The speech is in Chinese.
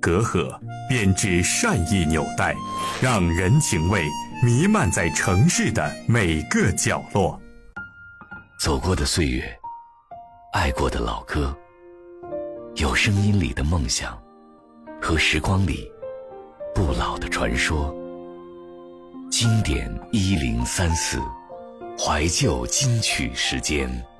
隔阂，编织善意纽带，让人情味弥漫在城市的每个角落。 走过的岁月，爱过的老歌，有声音里的梦想，和时光里不老的传说。经典1034，怀旧金曲时间。